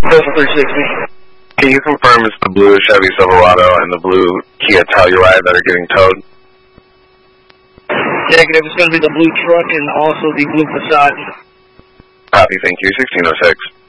Delta 360. Can you confirm it's the blue Chevy Silverado and the blue Kia Telluride that are getting towed? Negative, it's going to be the blue truck and also the blue Passat. Copy, thank you. 1606.